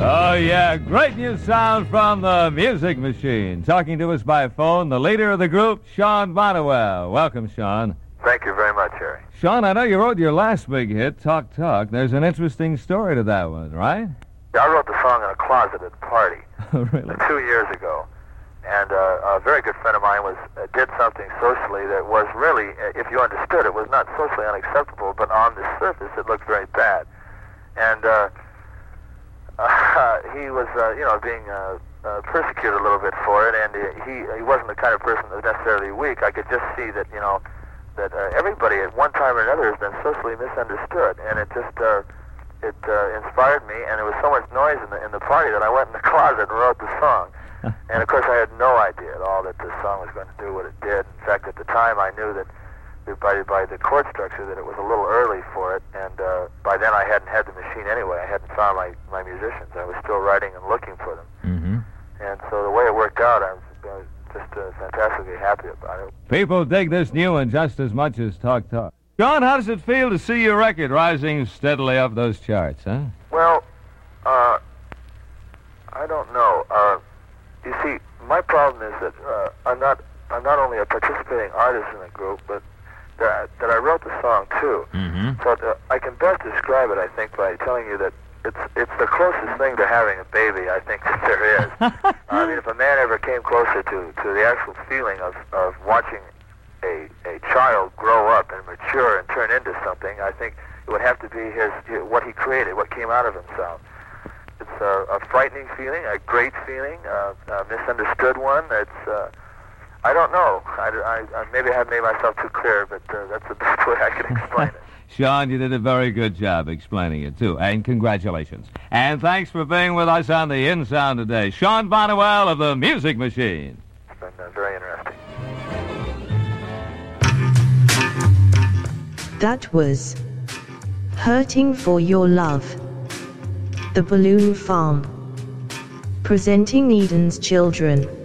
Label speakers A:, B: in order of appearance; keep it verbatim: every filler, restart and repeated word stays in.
A: Oh, yeah, great new sound from the Music Machine. Talking to us by phone, the leader of the group, Sean Bonnewell. Welcome, Sean.
B: Thank you very much, Harry.
A: Sean, I know you wrote your last big hit, Talk Talk. There's an interesting story to that one, right?
B: Yeah, I wrote the song in a closet at a party.
A: Oh, really?
B: Two years ago. And uh, a very good friend of mine was uh, did something socially that was really, uh, if you understood, it was not socially unacceptable, but on the surface it looked very bad. And uh, uh, he was, uh, you know, being uh, uh, persecuted a little bit for it, and he he wasn't the kind of person that was necessarily weak. I could just see that, you know, that uh, everybody at one time or another has been socially misunderstood, and it just uh, it uh, inspired me. And there was so much noise in the in the party that I went in the closet and wrote the song. And of course, I had no idea at all that this song was going to do what it did. In fact, at the time, I knew that by by the chord structure that it was a little early for it, and uh, by then I hadn't had the machine anyway. I hadn't found my, my musicians. I was still writing and looking for them.
A: Mm-hmm.
B: And so the way it worked out, I was uh, just uh, fantastically happy about it.
A: People dig this new one just as much as Talk Talk. John, how does it feel to see your record rising steadily up those charts, huh?
B: Well, uh, I don't know. Uh, you see, my problem is that uh, I'm not I'm not only a participating artist in the group, but that, that I wrote the song too.
A: Mm-hmm.
B: So uh, I can best describe it, I think, by telling you that it's it's the closest thing to having a baby, I think, that there is. I mean, if a man ever came closer to, to the actual feeling of, of watching a a child grow up and mature and turn into something, I think it would have to be his what he created, what came out of himself. It's a, a frightening feeling, a great feeling, uh, a misunderstood one. It's, uh, I don't know. I, I, I maybe I haven't made myself too clear, but uh, that's the best way I can explain it.
A: Sean, you did a very good job explaining it, too. And congratulations. And thanks for being with us on the In Sound today. Sean Bonnewell of the Music Machine.
B: It's been uh, very interesting.
C: That was Hurting for Your Love. The Balloon Farm. Presenting Eden's Children.